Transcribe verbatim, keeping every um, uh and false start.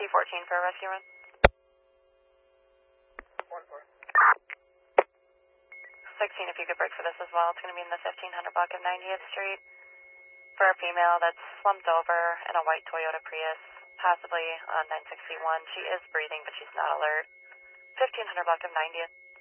C fourteen for a rescue run. one four. sixteen, if you could break for this as well. It's going to be in the fifteen hundred block of ninetieth Street for a female that's slumped over in a white Toyota Prius, possibly on nine sixty-one. She is breathing, but she's not alert. fifteen hundred block of ninetieth.